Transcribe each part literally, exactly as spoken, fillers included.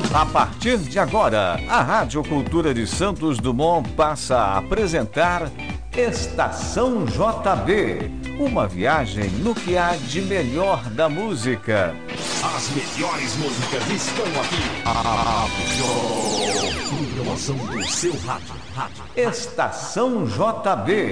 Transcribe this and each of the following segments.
A partir de agora, a Rádio Cultura de Santos Dumont passa a apresentar Estação J B, uma viagem no que há de melhor da música. As melhores músicas estão aqui. A melhor programação do seu rádio. rádio. Estação J B.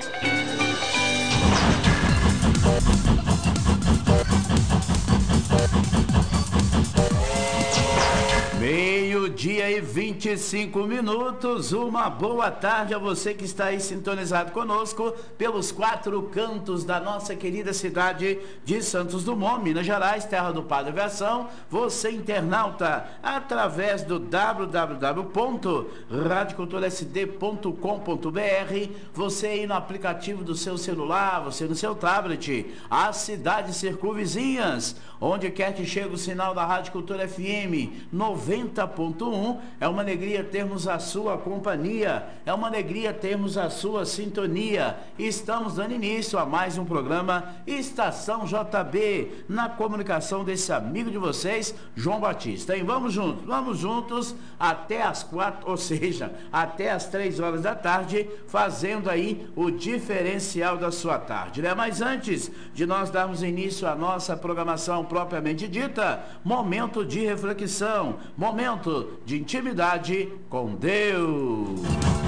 Meio-dia e vinte e cinco minutos, uma boa tarde a você que está aí sintonizado conosco pelos quatro cantos da nossa querida cidade de Santos Dumont, Minas Gerais, terra do Padre Aviação. Você internauta, através do w w w ponto rádio cultura s d ponto com ponto b r, você aí no aplicativo do seu celular, você no seu tablet, as cidades circunvizinhas, onde quer que chegue o sinal da Rádio Cultura F M noventa ponto um, é uma alegria termos a sua companhia, é uma alegria termos a sua sintonia. Estamos dando início a mais um programa Estação J B, na comunicação desse amigo de vocês, João Batista. E vamos juntos, vamos juntos até as quatro, ou seja, até as três horas da tarde, fazendo aí o diferencial da sua tarde, né? Mas antes de nós darmos início à nossa programação propriamente dita, momento de reflexão, momento de intimidade com Deus.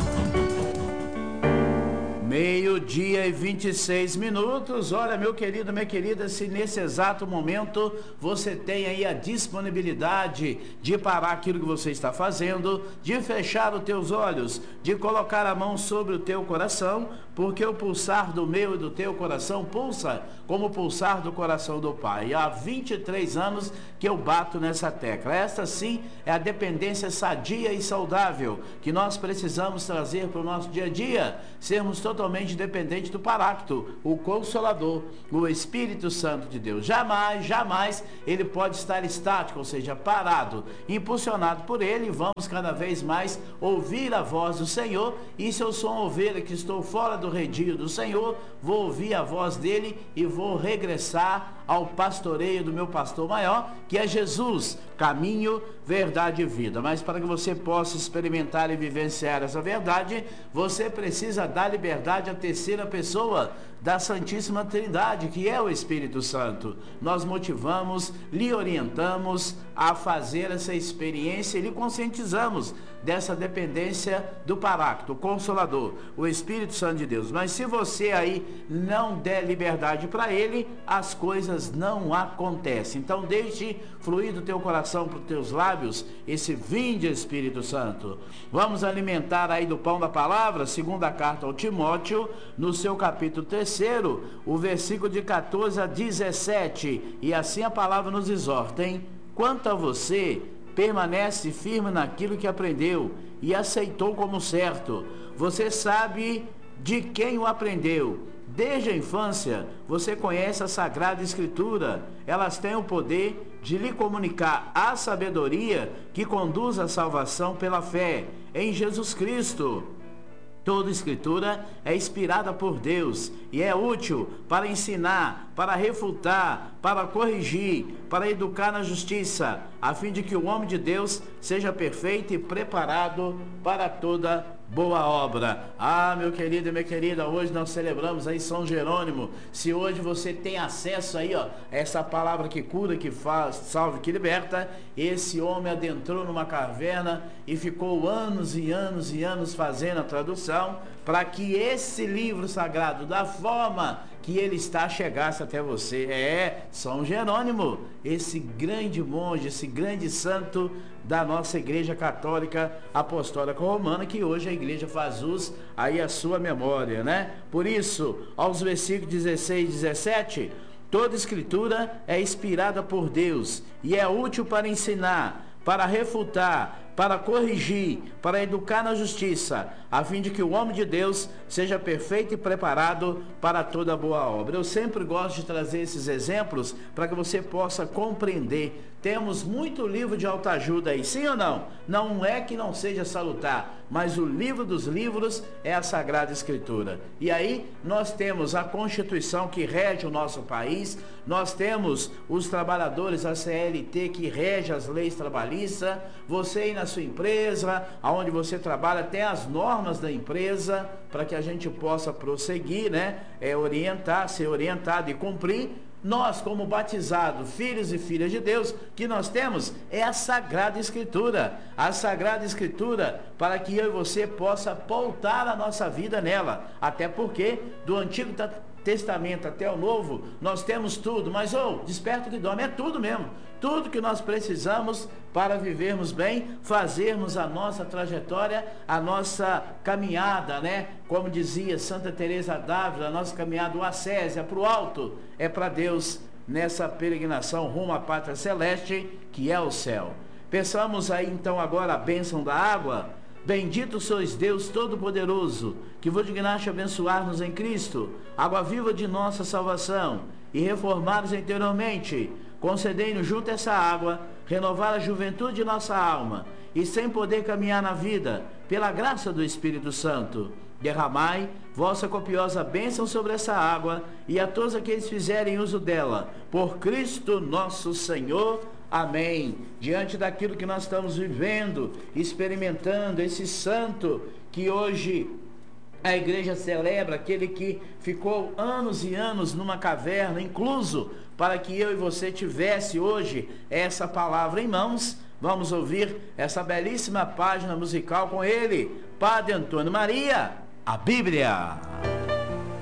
Meio-dia e vinte e seis minutos. Olha, meu querido, minha querida, se nesse exato momento você tem aí a disponibilidade de parar aquilo que você está fazendo, de fechar os teus olhos, de colocar a mão sobre o teu coração, porque o pulsar do meu e do teu coração pulsa como o pulsar do coração do Pai. E há vinte e três anos que eu bato nessa tecla. Esta sim é a dependência sadia e saudável que nós precisamos trazer para o nosso dia a dia, sermos totalmente dependentes do Paráclito, o Consolador, o Espírito Santo de Deus. Jamais, jamais ele pode estar estático, ou seja, parado. Impulsionado por ele, vamos cada vez mais ouvir a voz do Senhor. E se eu sou uma ovelha que estou fora do redil do Senhor, vou ouvir a voz dele e vou regressar ao pastoreio do meu pastor maior, que é Jesus, caminho, verdade e vida. Mas para que você possa experimentar e vivenciar essa verdade, você precisa dar liberdade à terceira pessoa da Santíssima Trindade, que é o Espírito Santo. Nós motivamos, lhe orientamos a fazer essa experiência e lhe conscientizamos dessa dependência do Paráclito, o Consolador, o Espírito Santo de Deus. Mas se você aí não der liberdade para ele, as coisas não acontecem. Então deixe fluir do teu coração para os teus lábios esse vinde, Espírito Santo. Vamos alimentar aí do pão da palavra, segunda carta ao Timóteo, no seu capítulo terceiro, o versículo de quatorze a dezessete. E assim a palavra nos exorta, hein? Quanto a você, permanece firme naquilo que aprendeu e aceitou como certo. Você sabe de quem o aprendeu. Desde a infância, você conhece a Sagrada Escritura. Elas têm o poder de lhe comunicar a sabedoria que conduz à salvação pela fé em Jesus Cristo. Toda escritura é inspirada por Deus e é útil para ensinar, para refutar, para corrigir, para educar na justiça, a fim de que o homem de Deus seja perfeito e preparado para toda boa obra. Ah, meu querido e minha querida, hoje nós celebramos aí São Jerônimo. Se hoje você tem acesso aí, ó, a essa palavra que cura, que faz, salve, que liberta, esse homem adentrou numa caverna e ficou anos e anos e anos fazendo a tradução para que esse livro sagrado, da forma que ele está, chegasse até você. É São Jerônimo, esse grande monge, esse grande santo da nossa Igreja Católica Apostólica Romana, que hoje a Igreja faz uso aí a sua memória, né? Por isso, aos versículos dezesseis e dezessete, toda escritura é inspirada por Deus e é útil para ensinar, para refutar, para corrigir, para educar na justiça, a fim de que o homem de Deus seja perfeito e preparado para toda boa obra. Eu sempre gosto de trazer esses exemplos para que você possa compreender. Temos muito livro de autoajuda aí, sim ou não? Não é que não seja salutar, mas o livro dos livros é a Sagrada Escritura. E aí nós temos a Constituição que rege o nosso país, nós temos os trabalhadores, a C L T que rege as leis trabalhistas, você aí na sua empresa, aonde você trabalha, tem as normas da empresa para que a gente possa prosseguir, né? É orientar, ser orientado e cumprir. Nós, como batizados, filhos e filhas de Deus, que nós temos é a Sagrada Escritura. A Sagrada Escritura, para que eu e você possa pautar a nossa vida nela. Até porque, do Antigo Testamento até o Novo, nós temos tudo. Mas, ô, oh, desperta que dorme, é tudo mesmo. Tudo que nós precisamos para vivermos bem, fazermos a nossa trajetória, a nossa caminhada, né? Como dizia Santa Teresa d'Ávila, a nossa caminhada, o ascésia, para o alto, é para Deus nessa peregrinação rumo à pátria celeste, que é o céu. Pensamos aí então agora a bênção da água. Bendito sois Deus Todo-Poderoso, que vos dignaste abençoar-nos em Cristo, água viva de nossa salvação, e reformar-nos interiormente. Concedei-nos junto a essa água, renovar a juventude de nossa alma, e sem poder caminhar na vida, pela graça do Espírito Santo, derramai vossa copiosa bênção sobre essa água, e a todos aqueles que fizerem uso dela, por Cristo nosso Senhor. Amém. Diante daquilo que nós estamos vivendo, experimentando, esse santo que hoje a igreja celebra, aquele que ficou anos e anos numa caverna, incluso para que eu e você tivesse hoje essa palavra em mãos, vamos ouvir essa belíssima página musical com ele, Padre Antônio Maria, a Bíblia.